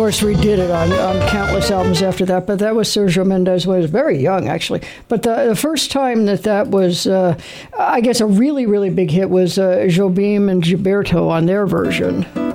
course, redid it on countless albums after that, but that was Sergio Mendes when he was very young, actually. But the first time that was, I guess, a really, really big hit was Jobim and Gilberto on their version.